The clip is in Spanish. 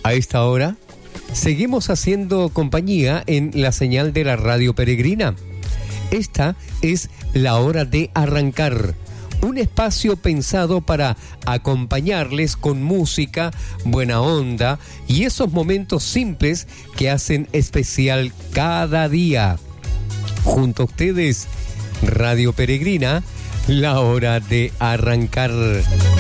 A esta hora, seguimos haciendo compañía en la señal de la Radio Peregrina. Esta es la hora de arrancar. Un espacio pensado para acompañarles con música, buena onda y esos momentos simples que hacen especial cada día. Junto a ustedes, Radio Peregrina, la hora de arrancar.